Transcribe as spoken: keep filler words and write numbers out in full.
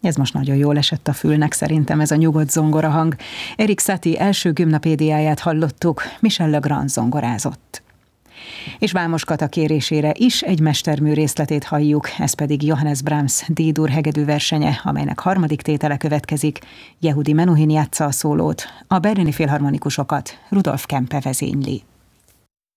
Ez most nagyon jól esett a fülnek, szerintem ez a nyugodt zongorahang. Erik Satie első gimnapédiáját hallottuk, Michel Legrand zongorázott. És Vámos Kata kérésére is egy mestermű részletét halljuk, ez pedig Johannes Brahms D-dur hegedű versenye, amelynek harmadik tétele következik. Yehudi Menuhin játsza a szólót, a berlini filharmonikusokat Rudolf Kempe vezényli.